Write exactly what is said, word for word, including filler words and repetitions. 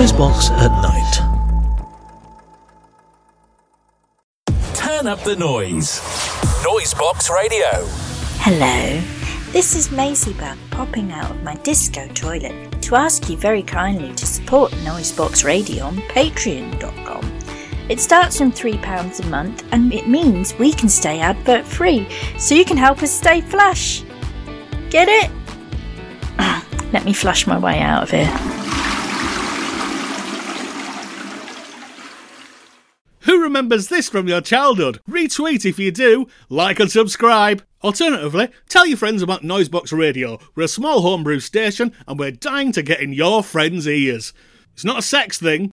Noisebox at night. Turn up the noise. Noisebox Radio. Hello, this is Maisie Bug popping out of my disco toilet to ask you very kindly to support Noisebox Radio on patreon dot com. It starts from three pounds a month and it means we can stay advert free, so you can help us stay flush. Get it? Let me flush my way out of here. Who remembers this from your childhood? Retweet if you do, like and subscribe. Alternatively, tell your friends about Noisebox Radio. We're a small homebrew station and we're dying to get in your friends' ears. It's not a sex thing,